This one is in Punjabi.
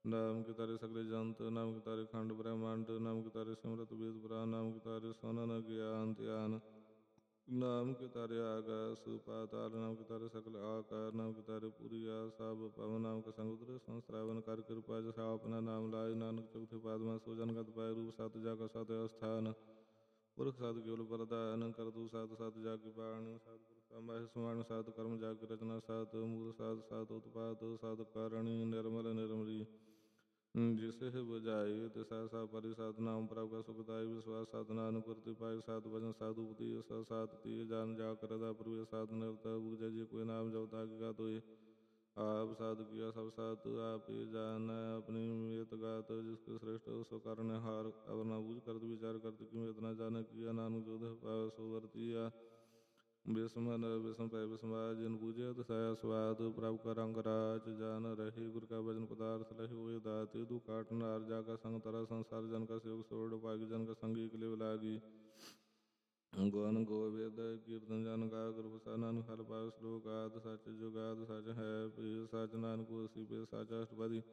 ਨਾਮ ਕੇ ਤਾਰੇ ਸਗਲੇ ਜੰਤ, ਨਾਮ ਕੇ ਤਾਰੇ ਖੰਡ ਬ੍ਰਹਿਮੰਡ, ਨਾਮ ਕੇ ਤਾਰੇ ਸਿਮਰਤ ਵੇਦ ਪੁਰਾਨ, ਨਾਮ ਕੇ ਤਾਰੇ ਸੁਨਨ ਗਿਆਨ ਧਿਆਨ, ਨਾਮ ਕੇ ਤਾਰੇ ਆਕਾਸ ਪਾਤਾਲ, ਨਾਮ ਕੇ ਤਾਰੇ ਸਕਲ ਆਕਾਰ, ਨਾਮ ਕੇ ਤਾਰੇ ਪੂਰੀ ਆ ਸਭ ਪਵਨ, ਨਾਮ ਕੇ ਸੰਗ ਉਤਰੇ ਸੰਸਰਾਵਨ ਕਰ ਕਿਰਪਾ ਜਸ ਆਪਨਾ ਨਾਮ ਲਾਏ, ਨਾਨਕ ਚੌਥੇ ਪਾਦਮਾ ਸੋਜਨ ਗਤ ਪਾਏ ਰੂਪ ਸਤ ਜਾ ਕਾ ਸਤ ਅਸਥਾਨ, ਪੁਰਖ ਸਤ ਕੇਵਲ ਪ੍ਰਦਾਨ ਕਰ ਤੂੰ ਸਤ ਸਤ ਜਾ ਕੀ ਬਾਣ, ਸਤਿਗੁਰ ਕਾ ਮਹਿ ਸਮਾਨ, ਸਤ ਕਰਮ ਜਾ ਕੀ ਰਚਨਾ, ਸਤ ਮੂਲ ਸਤ ਸਤ ਉਤਪਾਤ, ਸਤ ਕਰਣੀ ਨਿਰਮਲ ਨਿਰਮਲੀ, ਜਿਸੇ ਬੁਝਾਈ ਤਿਸੈ ਸਭ ਪਰਿ, ਸਤਿਨਾਮ ਪ੍ਰਭ ਕਾ ਸੁਖਦਾਈ, ਵਿਸਵਾਸ ਸਤ ਨਾਨਕ ਗੁਰ ਪਾਈ, ਸਤ ਵਚਨ ਸਤ ਉਪਦੇਸ, ਸਤ ਤੀ ਜਨ ਜਾ ਕਰਦਾ ਪ੍ਰਭੂ, ਸਤ ਨਿਰਤ ਬੂਝੈ ਜੇ ਕੋਈ ਨਾਮ ਜਪ ਤਾਕਿ ਕਾ ਤੋਏ, ਆਪ ਸਾਧ ਕੀਆ ਸਭ ਸਤ ਆਪੇ ਜਾਣੈ, ਆਪਣੀ ਮੇਤ ਗਾਤ ਜਿਸ ਕੇ ਸ੍ਰੇਸ਼ਟ ਸੋ ਕਰਨ ਹਾਰ, ਅਵਰ ਨਾ ਬੂਝ ਕਰਤ ਵਿਚਾਰ ਕਰਤ ਕਿ ਮੇਤ ਨਾ ਜਾਣੈ ਕੀਆ, ਨਾਨਕ ਜੋਧ ਪਾਵੈ ਸੋ ਵਰਤੀਆ, ਬਿਸਮਨ ਬਿਸਮ ਪੈ ਬਿਸਮਾ, ਜਿਨ ਬੂਝਿਆ ਤਿਸੈ ਸਵਾਦ, ਪ੍ਰਭ ਕਾ ਰੰਗ ਰਾਜ ਜਾਨ ਰਹੇ, ਗੁਰ ਕਾ ਭਜਨ ਪਦਾਰਥ ਲਹਿ ਹੋਏ ਦਾਤ, ਤੂ ਕਾਟ ਨਾਰ ਜਾ ਕਾ ਸੰਗ ਤਰਾ, ਸੰਸਾਰ ਜਨ ਕਾ ਸੇਵਕ ਸੋੜ ਭਾਗੀ, ਜਨ ਕਾ ਸੰਗੀ ਇਕਲੇ ਲਾਗੀ, ਗੁਣ ਗੋਬਿੰਦ ਕੀਰਤਨ ਜਨ ਗਾ, ਗੁਰ ਪ੍ਰਸਾਦਿ ਨਾਨਕ ਹਰਿ ਪਾਵੈ, ਸ਼ਲੋਕ ਆਦਿ ਸਚ ਜੁਗਾਦਿ ਸਚ ਹੈ, ਭੇਦ ਸਚ ਨਾਨਕ ਹੋਸੀ ਭੇਦ ਸਚ ਅਸ਼ਟਪਦੀ।